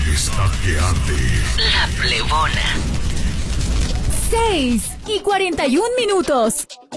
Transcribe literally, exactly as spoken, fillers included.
Está que arde. La Plebona. Seis y cuarenta y un minutos.